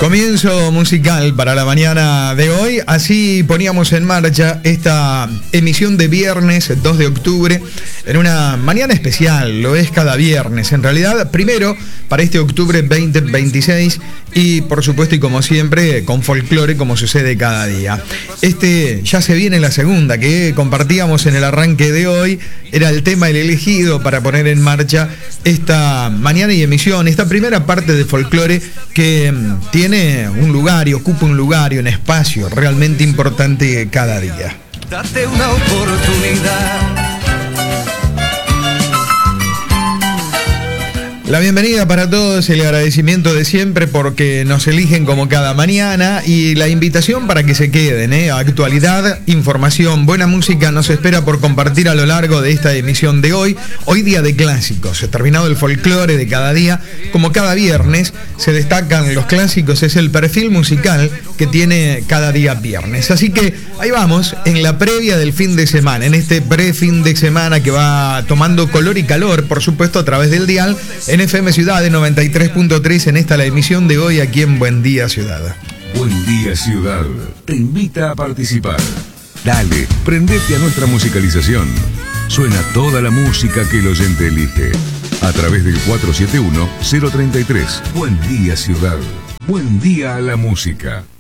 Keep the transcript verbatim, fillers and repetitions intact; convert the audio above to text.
Comienzo musical para la mañana de hoy. Así poníamos en marcha esta emisión de viernes dos de octubre en una mañana especial. Lo es cada viernes, en realidad. Primero, para este octubre veinte veintiséis y, por supuesto, y como siempre, con folclore, como sucede cada día. Este ya se viene la segunda que compartíamos en el arranque de hoy. Era el tema el elegido para poner en marcha esta mañana y emisión, esta primera parte de folclore que tiene un lugar y ocupa un lugar y un espacio realmente importante cada día. Date una oportunidad. La bienvenida para todos, el agradecimiento de siempre porque nos eligen como cada mañana y la invitación para que se queden, ¿eh? Actualidad, información, buena música nos espera por compartir a lo largo de esta emisión de hoy. Hoy día de clásicos, terminado el folclore de cada día, como cada viernes se destacan los clásicos, es el perfil musical que tiene cada día viernes. Así que ahí vamos, en la previa del fin de semana, en este pre-fin de semana que va tomando color y calor, por supuesto a través del dial, en F M Ciudad de noventa y tres punto tres, en esta la emisión de hoy aquí en Buen Día Ciudad. Buen Día Ciudad te invita a participar. Dale, prendete a nuestra musicalización. Suena toda la música que el oyente elige. A través del cuatro siete uno, cero tres tres. Buen Día Ciudad. Buen día a la música.